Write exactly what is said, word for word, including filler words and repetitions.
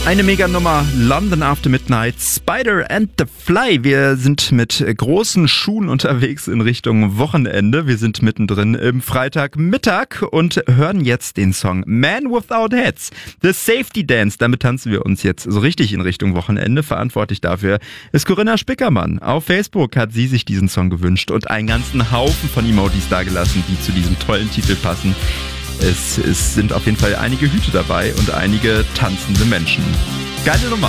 Eine Mega-Nummer, London After Midnight, Spider and the Fly. Wir sind mit großen Schuhen unterwegs in Richtung Wochenende. Wir sind mittendrin im Freitagmittag und hören jetzt den Song Man Without Hats, The Safety Dance. Damit tanzen wir uns jetzt so richtig in Richtung Wochenende. Verantwortlich dafür ist Corinna Spickermann. Auf Facebook hat sie sich diesen Song gewünscht und einen ganzen Haufen von Emojis dagelassen, die zu diesem tollen Titel passen. Es, es sind auf jeden Fall einige Hüte dabei und einige tanzende Menschen. Geile Nummer.